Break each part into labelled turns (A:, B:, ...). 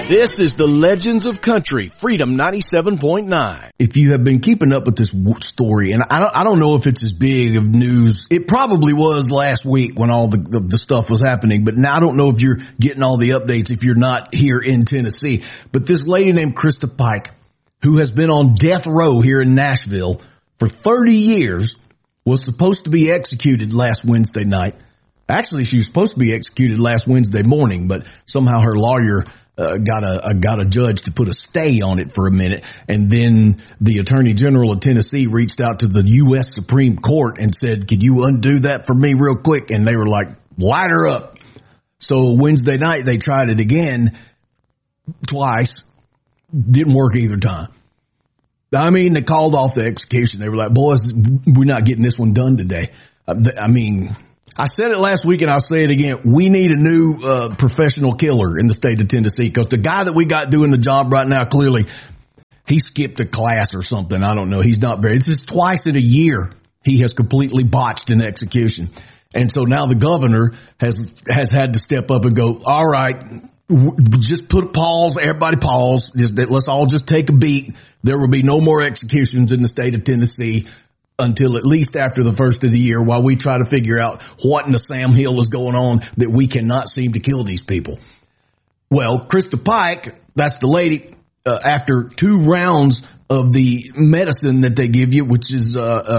A: This is the Legends of Country, Freedom 97.9. If you have been keeping up with this story, and I don't know if it's as big of news. It probably was last week when all the stuff was happening, but now I don't know if you're getting all the updates if you're not here in Tennessee. But this lady named Krista Pike, who has been on death row here in Nashville for 30 years, was supposed to be executed last Wednesday night. Actually, she was supposed to be executed last Wednesday morning, but somehow her lawyer got a judge to put a stay on it for a minute. And then the Attorney General of Tennessee reached out to the U.S. Supreme Court and said, could you undo that for me real quick? And they were like, light her up. So Wednesday night, they tried it again twice. Didn't work either time. I mean, they called off the execution. They were like, boys, we're not getting this one done today. I mean, I said it last week and I'll say it again. We need a new professional killer in the state of Tennessee, because the guy that we got doing the job right now, clearly he skipped a class or something. I don't know. He's not very, this is twice in a year he has completely botched an execution. And so now the governor has had to step up and go, all right, just put a pause. Everybody pause. Let's all just take a beat. There will be no more executions in the state of Tennessee until at least after the first of the year, while we try to figure out what in the Sam Hill is going on that we cannot seem to kill these people. Well, Krista Pike, that's the lady, after 2 rounds of the medicine that they give you, which is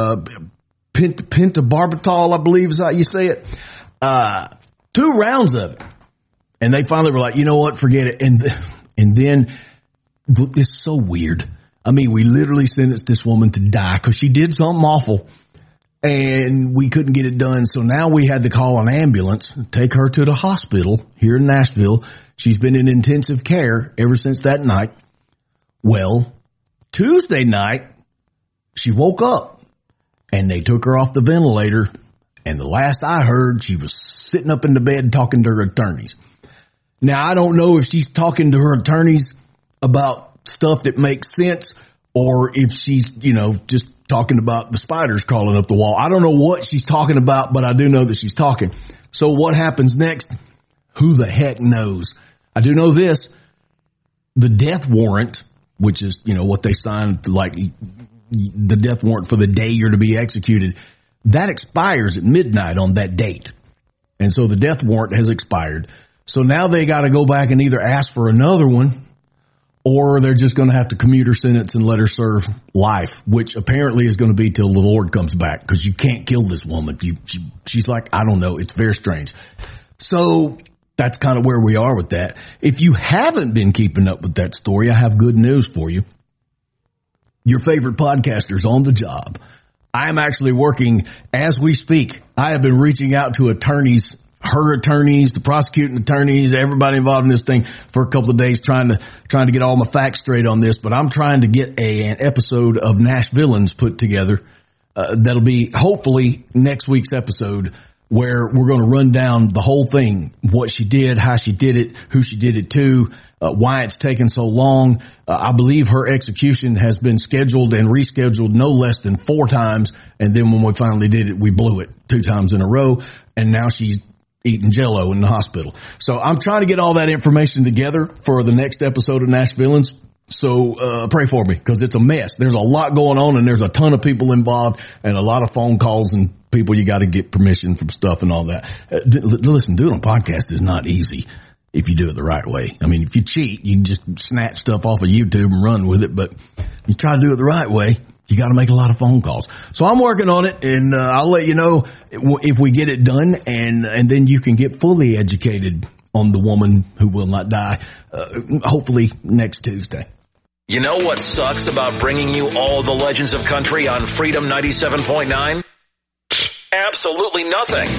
A: pentobarbital, I believe is how you say it, 2 rounds of it. And they finally were like, you know what, forget it. And then it's so weird. I mean, we literally sentenced this woman to die because she did something awful and we couldn't get it done. So now we had to call an ambulance, take her to the hospital here in Nashville. She's been in intensive care ever since that night. Well, Tuesday night, she woke up and they took her off the ventilator. And the last I heard, she was sitting up in the bed talking to her attorneys. Now, I don't know if she's talking to her attorneys about stuff that makes sense, or if she's, just talking about the spiders crawling up the wall. I don't know what she's talking about, but I do know that she's talking. So what happens next? Who the heck knows? I do know this. The death warrant, which is, what they signed, like the death warrant for the day you're to be executed, that expires at midnight on that date. And so the death warrant has expired. So now they got to go back and either ask for another one, or they're just going to have to commute her sentence and let her serve life, which apparently is going to be till the Lord comes back, because you can't kill this woman. She's like, I don't know. It's very strange. So that's kind of where we are with that. If you haven't been keeping up with that story, I have good news for you. Your favorite podcaster's on the job. I am actually working as we speak. I have been reaching out to attorneys, her attorneys, the prosecuting attorneys, everybody involved in this thing for a couple of days, trying to get all my facts straight on this. But I'm trying to get an episode of Nashvillans put together. That'll be hopefully next week's episode, where we're going to run down the whole thing, what she did, how she did it, who she did it to, why it's taken so long. I believe her execution has been scheduled and rescheduled no less than 4 times. And then when we finally did it, we blew it 2 times in a row. And now she's eating Jell-O in the hospital. So I'm trying to get all that information together for the next episode of Nashvillans. So pray for me, because it's a mess. There's a lot going on and there's a ton of people involved and a lot of phone calls and people you got to get permission from stuff and all that. Listen, doing a podcast is not easy if you do it the right way. I mean, if you cheat, you can just snatch stuff off of YouTube and run with it. But you try to do it the right way, you got to make a lot of phone calls. So I'm working on it, and I'll let you know if we get it done, and then you can get fully educated on the woman who will not die, hopefully next Tuesday.
B: You know what sucks about bringing you all the legends of country on Freedom 97.9? Absolutely nothing.